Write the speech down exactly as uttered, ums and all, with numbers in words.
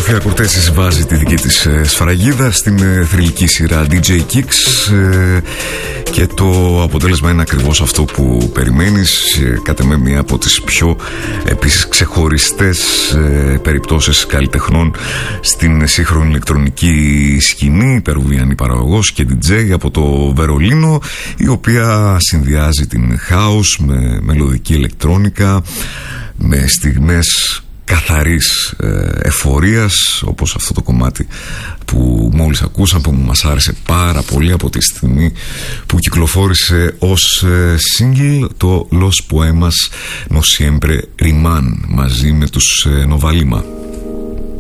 Σοφία Κορτέσης βάζει τη δική της σφραγίδα στην θρυλική σειρά ντι τζέι Kicks και το αποτέλεσμα είναι ακριβώς αυτό που περιμένεις. Κατ' εμέ μία από τις πιο επίσης ξεχωριστές περιπτώσεις καλλιτεχνών στην σύγχρονη ηλεκτρονική σκηνή, περουβιανή παραγωγός και ντι τζέι από το Βερολίνο, η οποία συνδυάζει την house με μελωδική ηλεκτρόνικα, με στιγμές καθαρής ε, εφορίας, όπως αυτό το κομμάτι που μόλις ακούσαμε, που μας άρεσε πάρα πολύ από τη στιγμή που κυκλοφόρησε ως ε, single, το Los Poemas No Siempre Riman, μαζί με τους ε, Novalima.